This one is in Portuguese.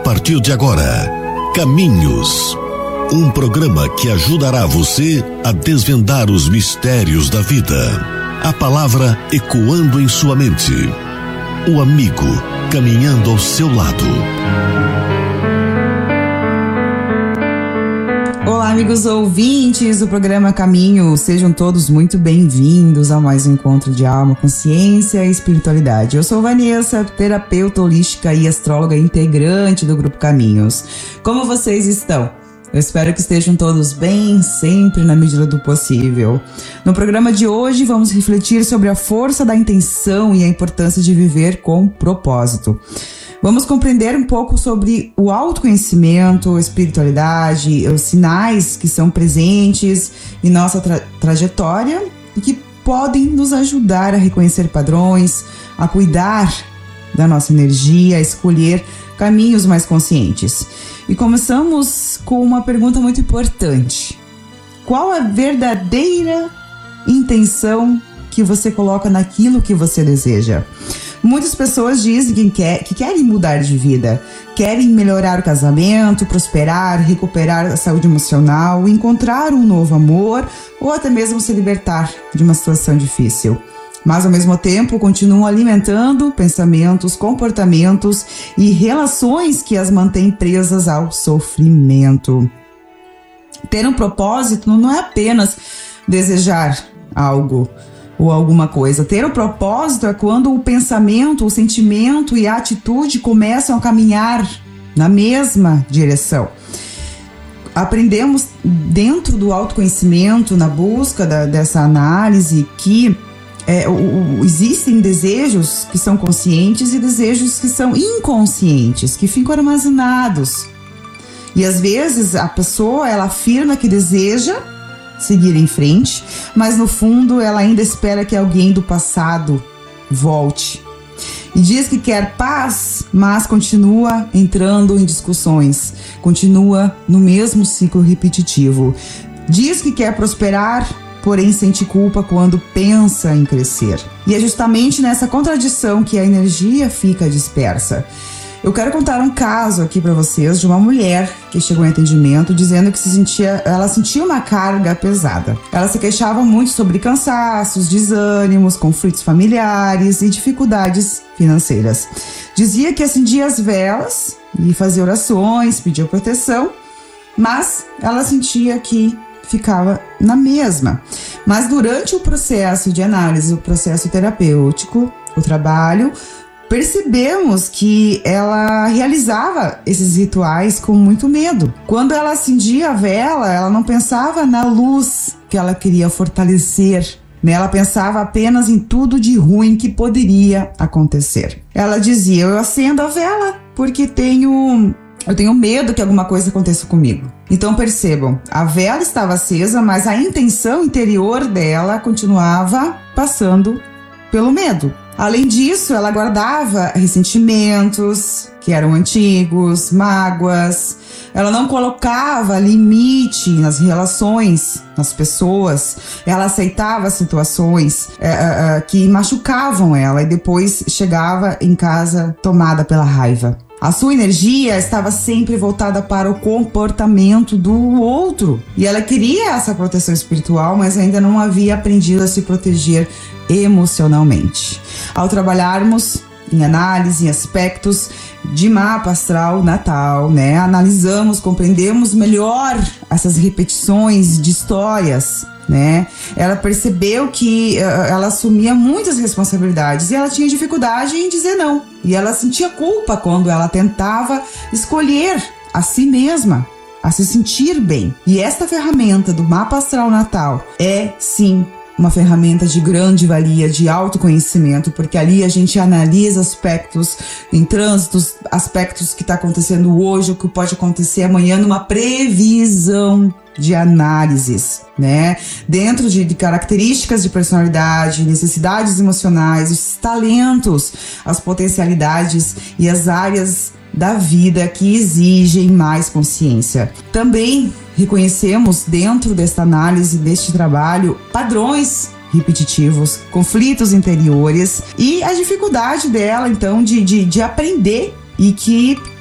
partir de agora, Caminhos, um programa que ajudará você a desvendar os mistérios da vida. A palavra ecoando em sua mente. O amigo caminhando ao seu lado. Olá, amigos ouvintes do programa Caminho, sejam todos muito bem-vindos a mais um encontro de alma, consciência e espiritualidade. Eu sou Vanessa, terapeuta holística e astróloga integrante do Grupo Caminhos. Como vocês estão? Eu espero que estejam todos bem, sempre na medida do possível. No programa de hoje vamos refletir sobre a força da intenção e a importância de viver com propósito. Vamos compreender um pouco sobre o autoconhecimento, a espiritualidade, os sinais que são presentes em nossa trajetória e que podem nos ajudar a reconhecer padrões, a cuidar da nossa energia, a escolher caminhos mais conscientes. E começamos com uma pergunta muito importante. Qual a verdadeira intenção que você coloca naquilo que você deseja? Muitas pessoas dizem que querem mudar de vida, querem melhorar o casamento, prosperar, recuperar a saúde emocional, encontrar um novo amor ou até mesmo se libertar de uma situação difícil. Mas ao mesmo tempo continuam alimentando pensamentos, comportamentos e relações que as mantêm presas ao sofrimento. Ter um propósito não é apenas desejar algo ou alguma coisa. Ter um propósito é quando o pensamento, o sentimento e a atitude começam a caminhar na mesma direção. Aprendemos dentro do autoconhecimento, na busca dessa análise, que existem desejos que são conscientes e desejos que são inconscientes, que ficam armazenados. E às vezes a pessoa, ela afirma que deseja seguir em frente, mas no fundo ela ainda espera que alguém do passado volte. E diz que quer paz, mas continua entrando em discussões, continua no mesmo ciclo repetitivo. Diz que quer prosperar, porém sente culpa quando pensa em crescer. E é justamente nessa contradição que a energia fica dispersa. Eu quero contar um caso aqui para vocês de uma mulher que chegou em atendimento dizendo que ela sentia uma carga pesada. Ela se queixava muito sobre cansaços, desânimos, conflitos familiares e dificuldades financeiras. Dizia que acendia as velas e fazia orações, pedia proteção, mas ela sentia que ficava na mesma. Mas durante o processo de análise, o processo terapêutico, o trabalho, percebemos que ela realizava esses rituais com muito medo. Quando ela acendia a vela, ela não pensava na luz que ela queria fortalecer, né? Ela pensava apenas em tudo de ruim que poderia acontecer. Ela dizia: eu acendo a vela porque eu tenho medo que alguma coisa aconteça comigo. Então percebam, a vela estava acesa, mas a intenção interior dela continuava passando pelo medo. Além disso, ela guardava ressentimentos que eram antigos, mágoas. Ela não colocava limite nas relações, nas pessoas. Ela aceitava situações que machucavam ela e depois chegava em casa tomada pela raiva. A sua energia estava sempre voltada para o comportamento do outro. E ela queria essa proteção espiritual, mas ainda não havia aprendido a se proteger emocionalmente. Ao trabalharmos em análise, em aspectos de mapa astral natal, né? Analisamos, compreendemos melhor essas repetições de histórias, né? Ela percebeu que ela assumia muitas responsabilidades e ela tinha dificuldade em dizer não. E ela sentia culpa quando ela tentava escolher a si mesma, a se sentir bem. E esta ferramenta do mapa astral natal é, sim, uma ferramenta de grande valia, de autoconhecimento, porque ali a gente analisa aspectos em trânsitos, aspectos que está acontecendo hoje, o que pode acontecer amanhã, numa previsão de análises, né? Dentro de características de personalidade, necessidades emocionais, os talentos, as potencialidades e as áreas da vida que exigem mais consciência. Também reconhecemos dentro desta análise, deste trabalho, padrões repetitivos, conflitos interiores e a dificuldade dela, então, de aprender e que